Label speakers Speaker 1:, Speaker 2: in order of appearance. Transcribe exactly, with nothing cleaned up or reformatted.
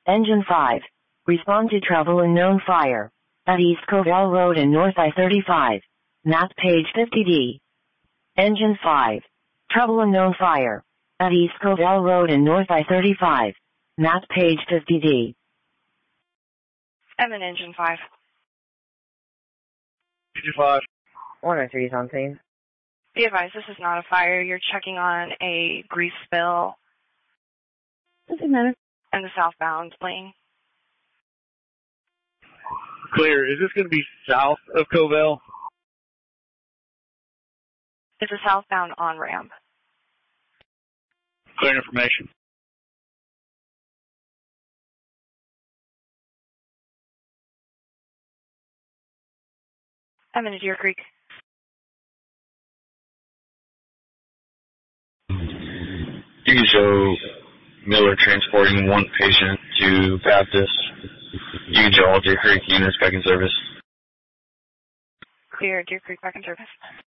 Speaker 1: Engine five. Respond to trouble unknown fire. At East Covell Road and North I thirty-five. Map page fifty D. Engine five. Trouble unknown fire. At East Covell Road and North I thirty-five. Map page fifty D.
Speaker 2: I'm in Engine five.
Speaker 3: Engine five.
Speaker 4: one oh three is on scene.
Speaker 2: Be advised, this is not a fire. You're checking on a grease spill.
Speaker 5: Doesn't matter.
Speaker 2: In the southbound lane.
Speaker 3: Clear. Is this going to be south of Covell?
Speaker 2: It's a southbound on-ramp.
Speaker 3: Clear information.
Speaker 2: I'm in Deer Creek.
Speaker 6: You can show Miller transporting one patient to Baptist. You can show all Deer Creek units back in service.
Speaker 2: Clear, Deer Creek back in service.